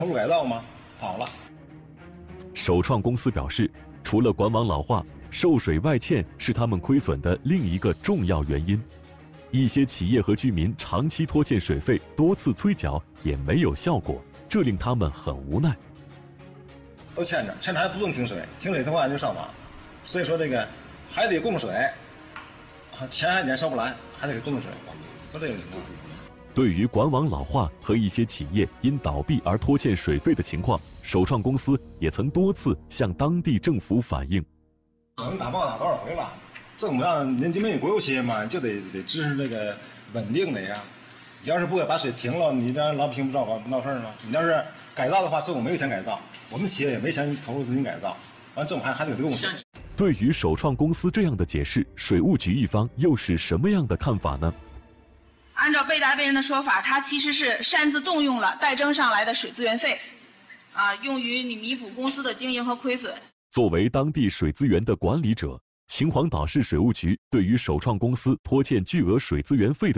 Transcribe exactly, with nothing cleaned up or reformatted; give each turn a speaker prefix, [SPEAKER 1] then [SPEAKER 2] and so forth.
[SPEAKER 1] 投入改造吗？好了。
[SPEAKER 2] 首创公司表示，除了管网老化，受水外嵌是他们亏损的另一个重要原因。一些企业和居民长期拖欠水费，多次催缴也没有效果，这令他们很无奈。
[SPEAKER 1] 都欠着，欠着还不能停水，停水的话就上网，所以说这个还得供水，钱还撵收不来，还得给供水，就这个情况。
[SPEAKER 2] 对于管网老化和一些企业因倒闭而拖欠水费的情况，首创公司也曾多次向当地政府反映。
[SPEAKER 1] 我们打报打多少回了？政府让人家没有国有企业嘛，就得得支持这个稳定的呀。你要是不给把水停了，你让老百姓不知道不闹事儿吗？你要是改造的话，政府没有钱改造，我们企业也没钱投入资金改造，完政府还还得供水。
[SPEAKER 2] 对于首创公司这样的解释，水务局一方又是什么样的看法呢？
[SPEAKER 3] 按照被答辩人的说法，他其实是擅自动用了代征上来的水资源费，啊，用于你弥补公司的经营和亏损。
[SPEAKER 2] 作为当地水资源的管理者，秦皇岛市水务局对于首创公司拖欠巨额水资源费的